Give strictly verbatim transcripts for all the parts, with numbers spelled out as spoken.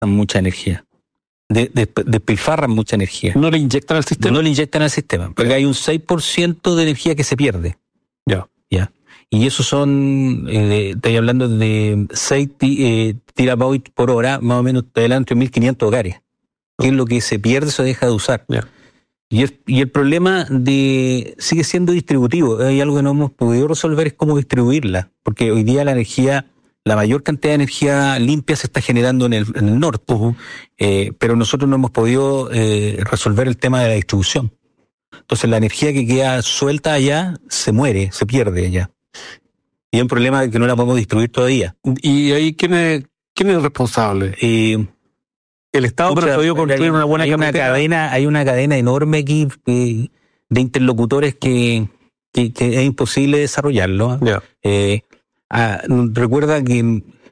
mucha energía. De, de, despilfarran mucha energía. ¿No le inyectan al sistema? No le inyectan al sistema, porque hay un seis por ciento de energía que se pierde. Ya. Ya. Y eso son, eh, estoy hablando de seis eh, terabytes por hora, más o menos delante de mil quinientos hogares. Que es lo que se pierde, se deja de usar. Ya. Y el, y el problema de sigue siendo distributivo. Hay algo que no hemos podido resolver, es cómo distribuirla. Porque hoy día la energía, la mayor cantidad de energía limpia se está generando en el, en el norte. Uh-huh. Eh, pero nosotros no hemos podido eh, resolver el tema de la distribución. Entonces la energía que queda suelta allá se muere, se pierde allá. Y hay un problema de que no la podemos distribuir todavía. ¿Y ahí quién es, quién es el responsable? Eh, El Estado Mucha, no ha podido construir hay, una buena hay una cadena, hay una cadena enorme aquí eh, de interlocutores que, que, que es imposible desarrollarlo. Yeah. Eh, ah, recuerda que,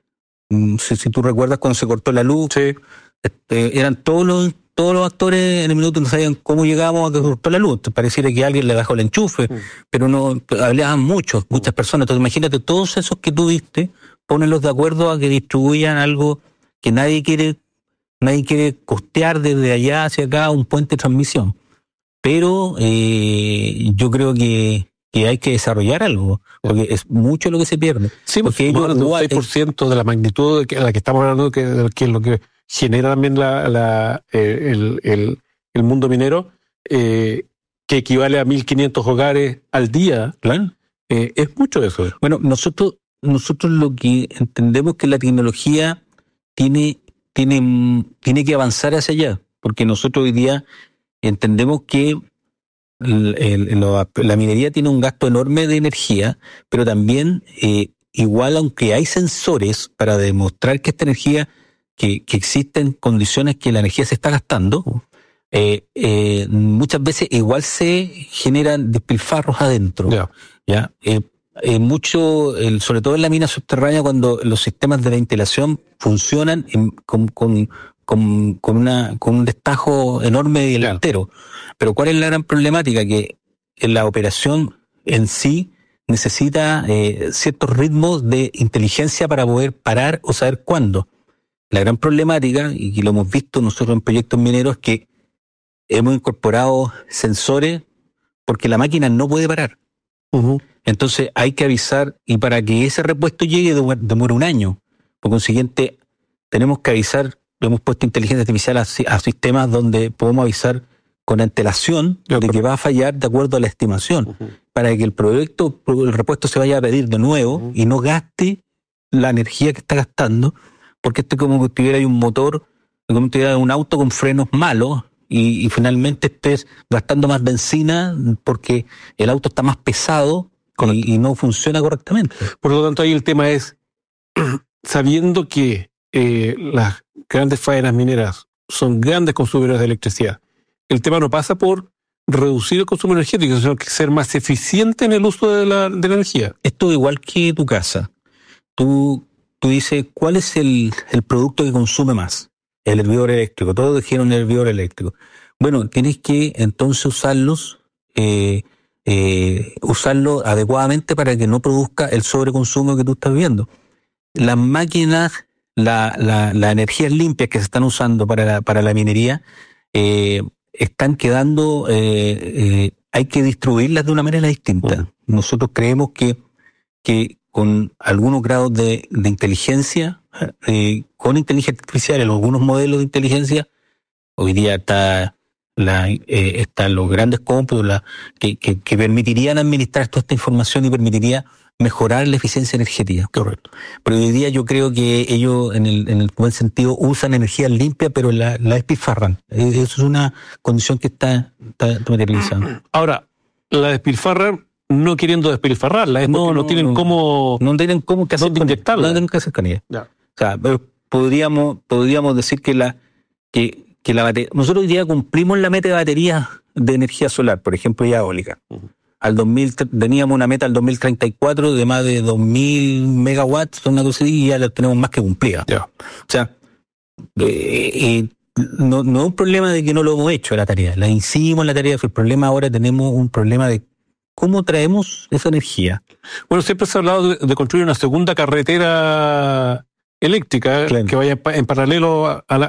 mm, si, si tú recuerdas cuando se cortó la luz, sí. este, eran todos los todos los actores en el minuto no sabían cómo llegábamos a que se cortó la luz. Pareciera que alguien le bajó el enchufe, mm. pero no hablaban muchos, muchas personas. Entonces imagínate, todos esos que tú viste, ponenlos de acuerdo a que distribuyan algo que nadie quiere. Nadie quiere costear desde allá hacia acá un puente de transmisión. Pero eh, yo creo que, que hay que desarrollar algo, porque es mucho lo que se pierde. Sí, porque ellos, un seis por ciento de la magnitud de la que estamos hablando, que, que es lo que genera también la, la, el, el, el mundo minero, eh, que equivale a mil quinientos hogares al día. Claro. Eh, es mucho eso. Bueno, nosotros, nosotros lo que entendemos que la tecnología tiene... Tiene, tiene que avanzar hacia allá, porque nosotros hoy día entendemos que el, el, lo, la minería tiene un gasto enorme de energía, pero también eh, igual aunque hay sensores para demostrar que esta energía, que, que existen condiciones que la energía se está gastando, eh, eh, muchas veces igual se generan despilfarros adentro. Yeah. ¿Ya? Eh, Eh, mucho, el, sobre todo en la mina subterránea, cuando los sistemas de ventilación funcionan en, con, con, con, con, una, con un destajo enorme delantero. Claro. Pero ¿cuál es la gran problemática? Que en la operación en sí necesita eh, ciertos ritmos de inteligencia para poder parar o saber cuándo. La gran problemática, y que lo hemos visto nosotros en proyectos mineros, es que hemos incorporado sensores porque la máquina no puede parar. Uh-huh. Entonces hay que avisar, y para que ese repuesto llegue demora un año. Por consiguiente, tenemos que avisar, hemos puesto inteligencia artificial a, a sistemas donde podemos avisar con antelación yeah, de pero... que va a fallar de acuerdo a la estimación, uh-huh. para que el proyecto, el repuesto se vaya a pedir de nuevo uh-huh. y no gaste la energía que está gastando, porque esto es como que tuviera un motor, como si tuviera un auto con frenos malos, y, y finalmente estés gastando más benzina porque el auto está más pesado y, y no funciona correctamente. Por lo tanto, ahí el tema es, sabiendo que eh, las grandes faenas mineras son grandes consumidores de electricidad, el tema no pasa por reducir el consumo energético, sino que ser más eficiente en el uso de la, de la energía. Esto igual que tu casa. Tú, tú dices, ¿cuál es el, el producto que consume más? El hervidor eléctrico. Todos dijeron hervidor eléctrico. Bueno, tienes que entonces usarlos, eh, eh, usarlo adecuadamente para que no produzca el sobreconsumo que tú estás viendo. Las máquinas, la, la, las energías limpias que se están usando para la, para la minería, eh, están quedando, eh, eh, hay que distribuirlas de una manera distinta. Uh-huh. Nosotros creemos que, que con algunos grados de, de inteligencia, eh, con inteligencia artificial, en algunos modelos de inteligencia, hoy día está la, eh, están los grandes cómputos la, que, que, que permitirían administrar toda esta información y permitiría mejorar la eficiencia energética. Correcto. Pero hoy día yo creo que ellos, en el, en el buen sentido, usan energía limpia, pero la, la despilfarran. Eso es una condición que está, está, está materializada. Ahora, la despilfarran no queriendo despilfarrarla, es no, no, no tienen no, cómo... No tienen cómo que hacer inyectarla. No tienen que hacer con ella. Ya. O sea, podríamos, podríamos decir que la... que que la batería, nosotros hoy día cumplimos la meta de batería de energía solar, por ejemplo, y eólica. Uh-huh. Al dos mil teníamos una meta al dos mil treinta y cuatro de más de dos mil megawatts, una cosa así, y ya la tenemos más que cumplida. Yeah. O sea, eh, eh, no, no es un problema de que no lo hemos hecho la tarea, la hicimos la tarea, el problema ahora tenemos un problema de cómo traemos esa energía. Bueno, siempre se ha hablado de, de construir una segunda carretera eléctrica Claro. que vaya en, pa- en paralelo a, a la,